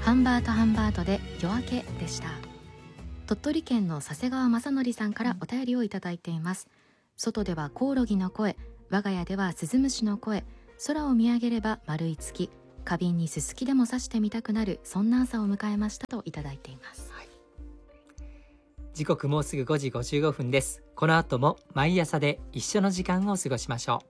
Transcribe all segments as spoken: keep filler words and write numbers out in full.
ハンバートハンバートで夜明けでした。鳥取県の佐世川正則さんからお便りをいただいています。外ではコオロギの声、我が家ではスズムシの声、空を見上げれば丸い月、花瓶にすすきでも刺してみたくなる、そんな朝を迎えましたといただいています。 はい、時刻もうすぐごじごじゅうごふんです。この後も毎朝で一緒の時間を過ごしましょ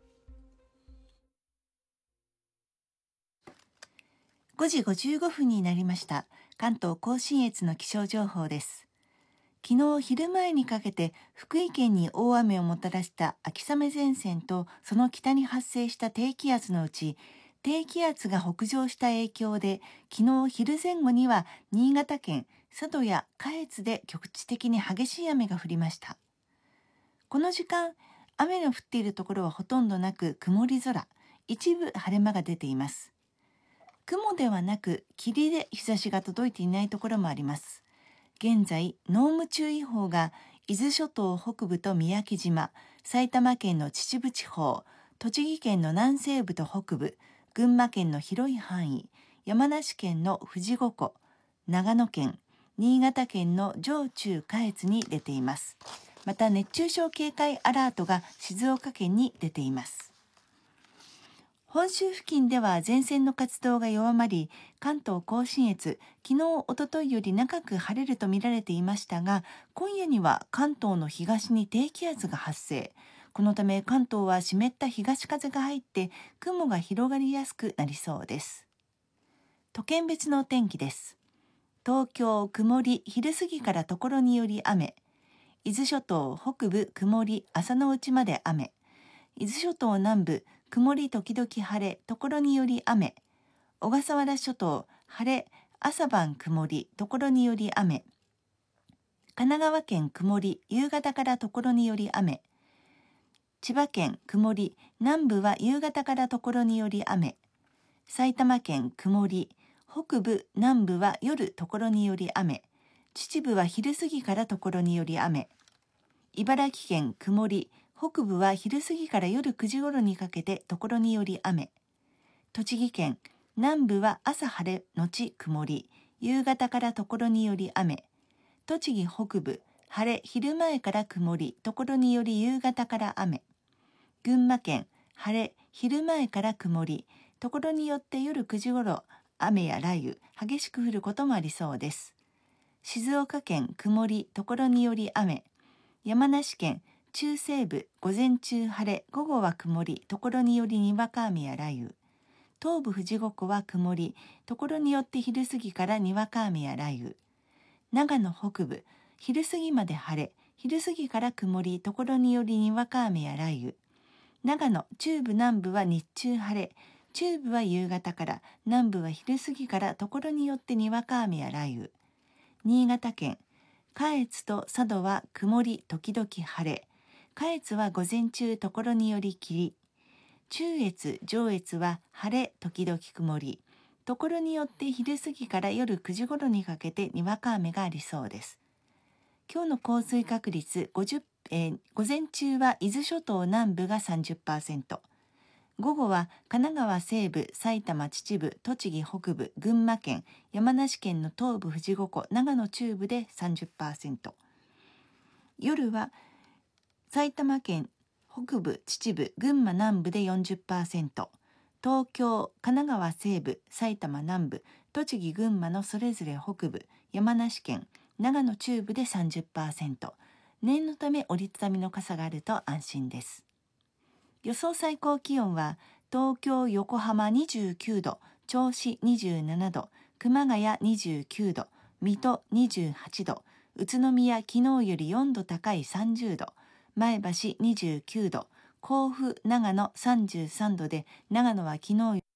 う。ごじごじゅうごふんになりました。関東甲信越の気象情報です。昨日昼前にかけて福井県に大雨をもたらした秋雨前線とその北に発生した低気圧のうち、低気圧が北上した影響で昨日昼前後には新潟県佐渡や下越で局地的に激しい雨が降りました。この時間雨の降っているところはほとんどなく曇り空、一部晴れ間が出ています。雲ではなく霧で日差しが届いていないところもあります。現在濃霧注意報が伊豆諸島北部と三宅島、埼玉県の秩父地方、栃木県の南西部と北部、群馬県の広い範囲、山梨県の富士五湖、長野県、新潟県の上中下越に出ています。また熱中症警戒アラートが静岡県に出ています。本州付近では前線の活動が弱まり、関東甲信越、昨日おとといより長く晴れると見られていましたが、今夜には関東の東に低気圧が発生。このため関東は湿った東風が入って雲が広がりやすくなりそうです。都県別のお天気です。東京曇り、昼過ぎからところにより雨。伊豆諸島北部曇り、朝のうちまで雨。伊豆諸島南部曇り時々晴れ、ところにより雨。小笠原諸島晴れ、朝晩曇り、ところにより雨。神奈川県曇り、夕方からところにより雨。千葉県曇り、南部は夕方からところにより雨。埼玉県曇り、北部南部は夜ところにより雨。秩父は昼過ぎからところにより雨。茨城県曇り、北部は昼過ぎから夜くじ頃にかけてところにより雨。栃木県南部は朝晴れのち曇り、夕方からところにより雨。栃木北部晴れ、昼前から曇り、ところにより夕方から雨。群馬県晴れ、昼前から曇り、ところによって夜くじ頃雨や雷雨、激しく降ることもありそうです。静岡県曇り、ところにより雨。山梨県中西部午前中晴れ、午後は曇り、ところによりにわか雨や雷雨。東部富士五湖は曇り、ところによって昼過ぎからにわか雨や雷雨。長野北部昼過ぎまで晴れ、昼過ぎから曇り、ところによりにわか雨や雷雨。長野中部南部は日中晴れ、中部は夕方から、南部は昼過ぎからところによってにわか雨や雷雨。新潟県下越と佐渡は曇り時々晴れ、下越は午前中ところにより霧。中越上越は晴れ時々曇り、ところによって昼過ぎから夜くじ頃にかけてにわか雨がありそうです。今日の降水確率ごじゅう、えー、午前中は伊豆諸島南部が さんじゅっパーセント、午後は神奈川西部、埼玉秩父、栃木北部、群馬県、山梨県の東部富士五湖、長野中部で さんじゅっパーセント、夜は埼玉県北部、秩父、群馬南部で よんじゅっパーセント、東京、神奈川西部、埼玉南部、栃木、群馬のそれぞれ北部、山梨県、長野中部で さんじゅっパーセント、念のため折りたたみの傘があると安心です。予想最高気温は東京、横浜にじゅうきゅうど、銚子にじゅうななど、熊谷にじゅうきゅうど、水戸にじゅうはちど、宇都宮昨日よりよんど高いさんじゅうど、前橋にじゅうきゅうど、甲府、長野さんじゅうさんどで、長野は昨日より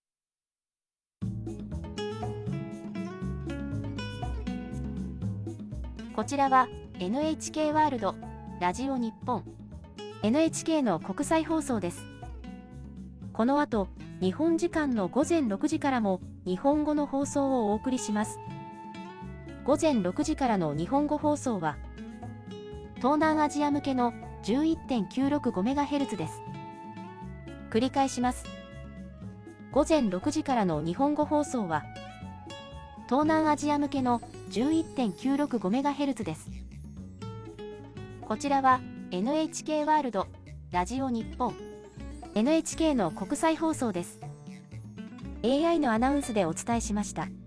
こちらは エヌエイチケー ワールド、ラジオ日本、エヌエイチケー の国際放送です。この後、日本時間のごぜんろくじからも日本語の放送をお送りします。ごぜんろくじからの日本語放送は、東南アジア向けの じゅういってんきゅうろくごメガヘルツ です。繰り返します。ごぜんろくじからの日本語放送は、 東南アジア向けの じゅういってんきゅうろくごメガヘルツ です。こちらは エヌエイチケー ワールド、ラジオ日本、エヌエイチケー の国際放送です。エーアイ のアナウンスでお伝えしました。